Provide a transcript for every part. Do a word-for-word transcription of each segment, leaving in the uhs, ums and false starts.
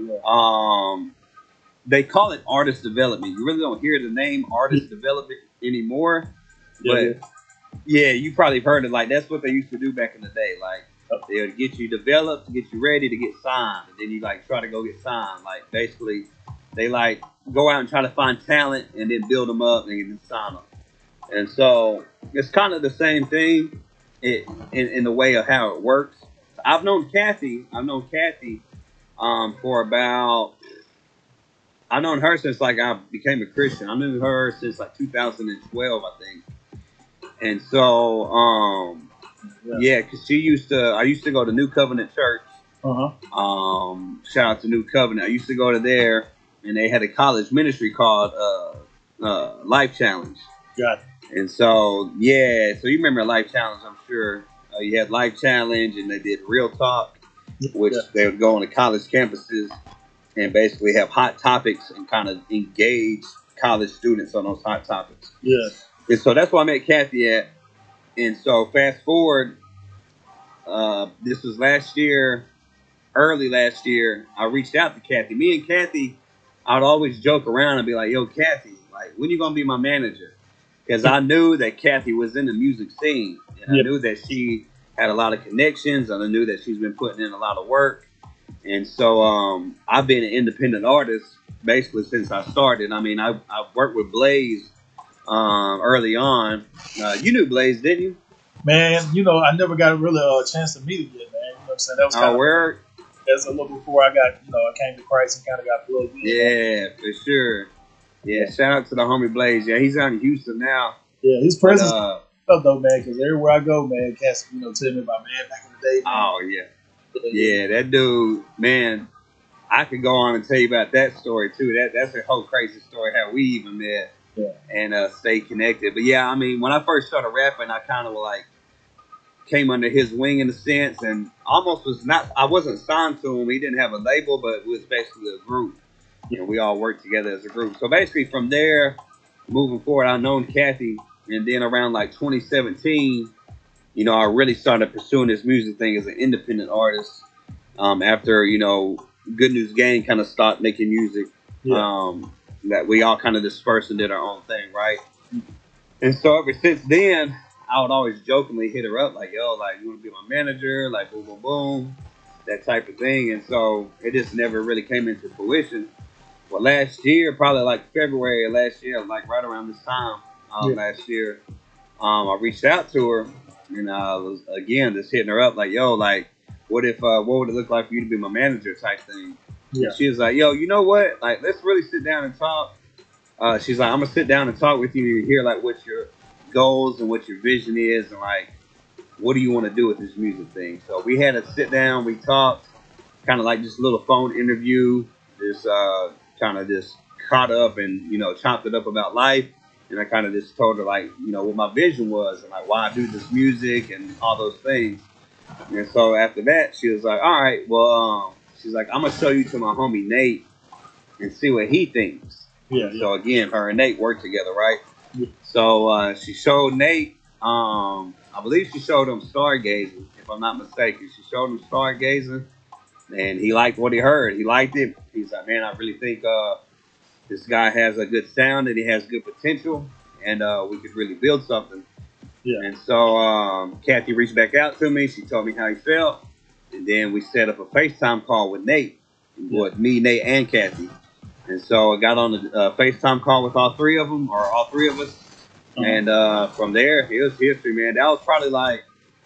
yeah. Um, they call it artist development. You really don't hear the name artist development anymore, Yeah, but yeah. yeah, you probably heard it. Like that's what they used to do back in the day. Like Oh, they would get you developed, to get you ready to get signed, and then you like try to go get signed. Like basically, they like go out and try to find talent and then build them up and then sign them. And so it's kind of the same thing in, in, in the way of how it works. I've known Kathy. I've known Kathy um, for about. I've known her since like I became a Christian. I knew her since like two thousand twelve, I think. And so, um, yeah. yeah, because she used to. I used to go to New Covenant Church. Uh huh. Um, shout out to New Covenant. I used to go to there, and they had a college ministry called uh, uh, Life Challenge. Got it. And so, yeah, so you remember Life Challenge, I'm sure. Uh, you had Life Challenge, and they did Real Talk, which Yeah. they would go on to college campuses and basically have hot topics and kind of engage college students on those hot topics. Yeah. And so that's where I met Kathy at. And so fast forward, uh, this was last year, early last year, I reached out to Kathy. Me and Kathy, I'd always joke around and be like, yo, Kathy, like, when you going to be my manager? Because I knew that Kathy was in the music scene. And I Yeah. knew that she had a lot of connections. And I knew that she's been putting in a lot of work. And so um, I've been an independent artist basically since I started. I mean, I, I worked with Blaze um, early on. Uh, you knew Blaze, didn't you? Man, you know, I never got really a chance to meet him yet, man. You know what I'm saying? That was kind Oh, of where? that's a little before I got, you know, I came to Christ and kind of got plugged in. Yeah, for sure. Yeah, shout out to the homie Blaze. Yeah, he's out in Houston now. Yeah, his But, presence uh, up though, man, because everywhere I go, man, cats, you know, tell me about man back in the day, man. oh, yeah. Yeah, that dude, man, I could go on and tell you about that story, too. That That's a whole crazy story, how we even met Yeah. and uh, stayed connected. But, yeah, I mean, when I first started rapping, I kind of, like, came under his wing in a sense and almost was not, I wasn't signed to him. He didn't have a label, but it was basically a group. And we all worked together as a group. So basically from there, moving forward, I known Kathy. And then around like twenty seventeen, you know, I really started pursuing this music thing as an independent artist. Um, after, you know, Good News Gang kind of stopped making music. Yeah. Um, that we all kind of dispersed and did our own thing, right? And so ever since then, I would always jokingly hit her up like, yo, like, you want to be my manager? Like, boom, boom, boom, that type of thing. And so it just never really came into fruition. Well, last year, probably like February of last year, like right around this time um, Yeah. last year, um, I reached out to her and I was, again, just hitting her up like, yo, like, what if, uh, what would it look like for you to be my manager type thing? Yeah. And she was like, yo, you know what? Like, let's really sit down and talk. Uh, she's like, I'm going to sit down and talk with you and hear like what your goals and what your vision is and like, what do you want to do with this music thing? So we had a sit down, we talked, kind of like just a little phone interview, just, uh, kind of just caught up and, you know, chopped it up about life. And I kind of just told her, like, you know, what my vision was and, like, why I do this music and all those things. And so after that, she was like, all right, well, um, she's like, I'm going to show you to my homie Nate and see what he thinks. Yeah. So, again, her and Nate work together, right? Yeah. So uh, she showed Nate, um, I believe she showed him Stargazing, if I'm not mistaken. She showed him Stargazing. And he liked what he heard. He liked it. He's like, man, I really think uh, this guy has a good sound and he has good potential, and uh, we could really build something. Yeah. And so um, Kathy reached back out to me. She told me how he felt, and then we set up a FaceTime call with Nate, Yeah. with me, Nate, and Kathy. And so I got on the uh, FaceTime call with all three of them, or all three of us. Uh-huh. And uh, from there, it was history, man. That was probably like,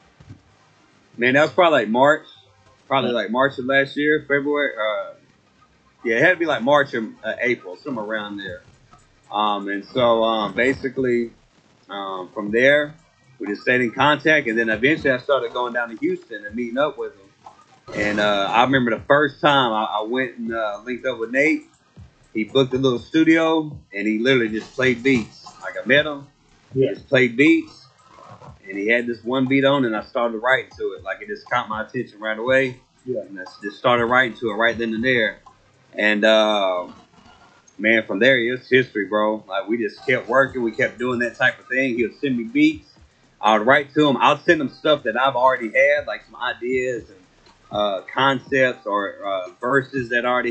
man, that was probably like March. Probably like March of last year, February. Uh, yeah, it had to be like March or uh, April, somewhere around there. Um, and so um, basically, um, from there, we just stayed in contact. And then eventually I started going down to Houston and meeting up with him. And uh, I remember the first time I, I went and uh, linked up with Nate. He booked a little studio and he literally just played beats. Like I met him, Yeah. he just played beats. And he had this one beat on, and I started writing to it. Like, it just caught my attention right away. Yeah. And I just started writing to it right then and there. And, uh, man, from there, it's history, bro. Like, we just kept working. We kept doing that type of thing. He would send me beats. I would write to him. I'd send him stuff that I've already had, like some ideas and uh, concepts or uh, verses that I already